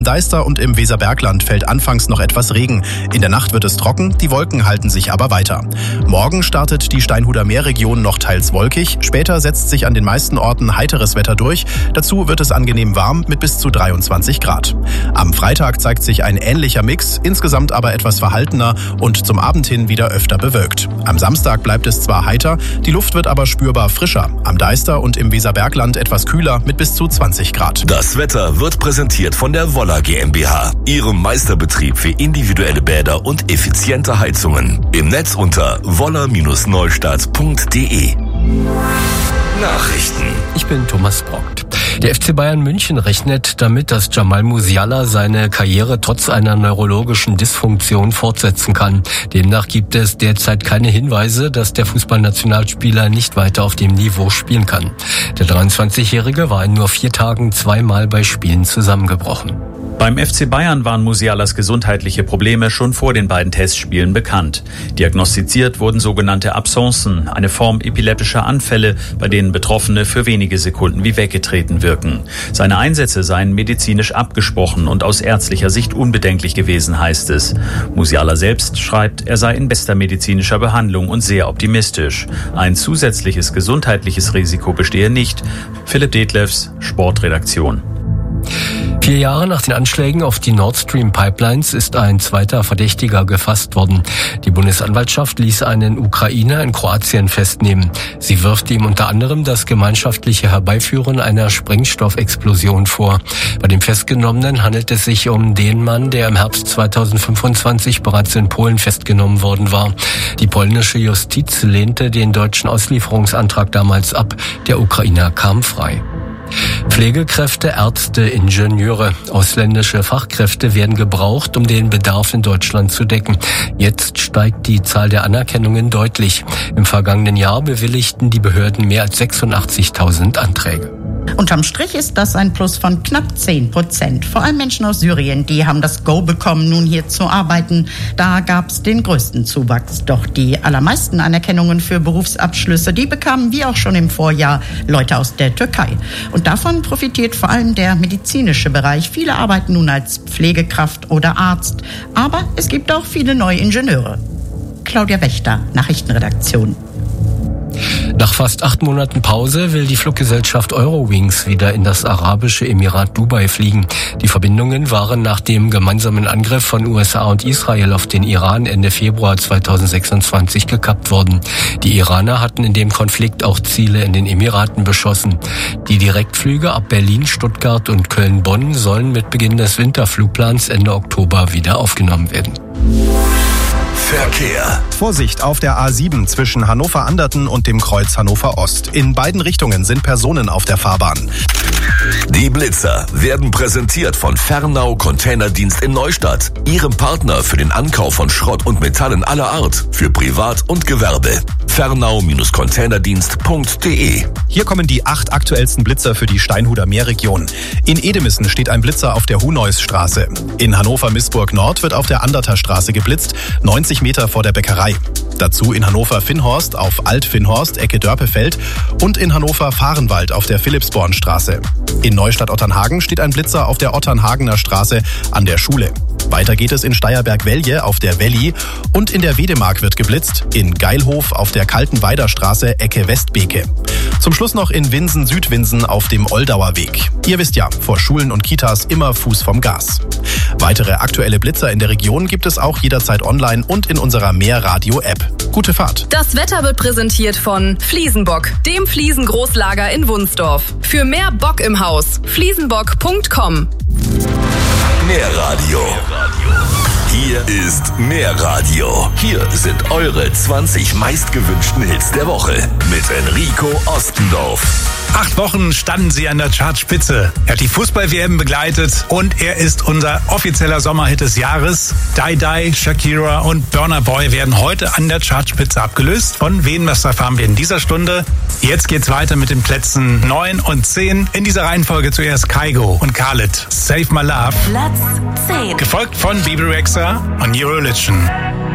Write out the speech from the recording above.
Deister und im Weserbergland fällt anfangs noch etwas Regen. In der Nacht wird es trocken, die Wolken halten sich aber weiter. Morgen startet die Steinhuder Meerregion noch teils wolkig. Später setzt sich an den meisten Orten heiteres Wetter durch. Dazu wird es angenehm warm mit bis zu 23 Grad. Am Freitag zeigt sich ein ähnlicher Mix, insgesamt aber etwas verhaltener und zum Abend hin wieder öfter bewölkt. Am Samstag bleibt es zwar heiter, die Luft wird aber spürbar frischer. Am Deister und im Weserbergland etwas kühler mit bis zu 20 Grad. Das Wetter wird präsentiert von der Woller GmbH, Ihrem Meisterbetrieb für individuelle Bäder und effiziente Heizungen. Im Netz unter woller-neustadt.de. Nachrichten. Ich bin Thomas Brockt. Der FC Bayern München rechnet damit, dass Jamal Musiala seine Karriere trotz einer neurologischen Dysfunktion fortsetzen kann. Demnach gibt es derzeit keine Hinweise, dass der Fußballnationalspieler nicht weiter auf dem Niveau spielen kann. Der 23-Jährige war in nur 4 Tagen 2-mal bei Spielen zusammengebrochen. Beim FC Bayern waren Musialas gesundheitliche Probleme schon vor den beiden Testspielen bekannt. Diagnostiziert wurden sogenannte Absencen, eine Form epileptischer Anfälle, bei denen Betroffene für wenige Sekunden wie weggetreten wirken. Seine Einsätze seien medizinisch abgesprochen und aus ärztlicher Sicht unbedenklich gewesen, heißt es. Musiala selbst schreibt, er sei in bester medizinischer Behandlung und sehr optimistisch. Ein zusätzliches gesundheitliches Risiko bestehe nicht. Philipp Detlefs, Sportredaktion. 4 Jahre nach den Anschlägen auf die Nord Stream Pipelines ist ein zweiter Verdächtiger gefasst worden. Die Bundesanwaltschaft ließ einen Ukrainer in Kroatien festnehmen. Sie wirft ihm unter anderem das gemeinschaftliche Herbeiführen einer Sprengstoffexplosion vor. Bei dem Festgenommenen handelt es sich um den Mann, der im Herbst 2025 bereits in Polen festgenommen worden war. Die polnische Justiz lehnte den deutschen Auslieferungsantrag damals ab. Der Ukrainer kam frei. Pflegekräfte, Ärzte, Ingenieure, ausländische Fachkräfte werden gebraucht, um den Bedarf in Deutschland zu decken. Jetzt steigt die Zahl der Anerkennungen deutlich. Im vergangenen Jahr bewilligten die Behörden mehr als 86.000 Anträge. Unterm Strich ist das ein Plus von knapp 10%. Vor allem Menschen aus Syrien, die haben das Go bekommen, nun hier zu arbeiten. Da gab es den größten Zuwachs. Doch die allermeisten Anerkennungen für Berufsabschlüsse, die bekamen wie auch schon im Vorjahr Leute aus der Türkei. Und davon profitiert vor allem der medizinische Bereich. Viele arbeiten nun als Pflegekraft oder Arzt. Aber es gibt auch viele neue Ingenieure. Claudia Wächter, Nachrichtenredaktion. Nach fast 8 Monaten Pause will die Fluggesellschaft Eurowings wieder in das arabische Emirat Dubai fliegen. Die Verbindungen waren nach dem gemeinsamen Angriff von USA und Israel auf den Iran Ende Februar 2026 gekappt worden. Die Iraner hatten in dem Konflikt auch Ziele in den Emiraten beschossen. Die Direktflüge ab Berlin, Stuttgart und Köln-Bonn sollen mit Beginn des Winterflugplans Ende Oktober wieder aufgenommen werden. Verkehr. Vorsicht auf der A7 zwischen Hannover-Anderten und dem Kreuz Hannover-Ost. In beiden Richtungen sind Personen auf der Fahrbahn. Die Blitzer werden präsentiert von Fernau Containerdienst in Neustadt, Ihrem Partner für den Ankauf von Schrott und Metallen aller Art, für Privat und Gewerbe. Fernau-Containerdienst.de. Hier kommen die 8 aktuellsten Blitzer für die Steinhuder Meerregion. In Edemissen steht ein Blitzer auf der Huneusstraße. In Hannover-Missburg Nord wird auf der Anderter Straße geblitzt, 90 Meter vor der Bäckerei. Dazu in Hannover-Finnhorst auf Alt-Finnhorst, Ecke Dörpefeld und in Hannover-Fahrenwald auf der Philippsbornstraße. In Neustadt-Otternhagen steht ein Blitzer auf der Otternhagener Straße an der Schule. Weiter geht es in Steierberg-Velje auf der Velli und in der Wedemark wird geblitzt, in Geilhof auf der Kaltenweider Straße, Ecke Westbeke. Zum Schluss noch in Winsen-Südwinsen auf dem Oldauer Weg. Ihr wisst ja, vor Schulen und Kitas immer Fuß vom Gas. Weitere aktuelle Blitzer in der Region gibt es auch jederzeit online und in unserer Meerradio-App. Gute Fahrt. Das Wetter wird präsentiert von Fliesenbock, dem Fliesengroßlager in Wunsdorf. Für mehr Bock im Haus, fliesenbock.com. Meerradio. Hier ist Meerradio. Hier sind eure 20 meistgewünschten Hits der Woche mit Enrico Ostendorf. 8 Wochen standen sie an der Chartspitze. Er hat die Fußball-WM begleitet und er ist unser offizieller Sommerhit des Jahres. Die Die, Shakira und Burna Boy werden heute an der Chartspitze abgelöst. Von wen, das erfahren wir in dieser Stunde. Jetzt geht's weiter mit den Plätzen 9 und 10. In dieser Reihenfolge zuerst Kygo und Khaled, Save My Love. Platz 10. Gefolgt von Bebe Rexha und New Religion.